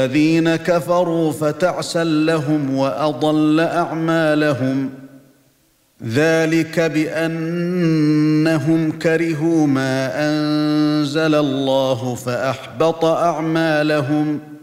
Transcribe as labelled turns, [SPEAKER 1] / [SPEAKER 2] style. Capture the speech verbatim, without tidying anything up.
[SPEAKER 1] الذين كفروا فتعسا لهم وأضل أعمالهم ذلك بأنهم كرهوا ما أنزل الله فأحبط أعمالهم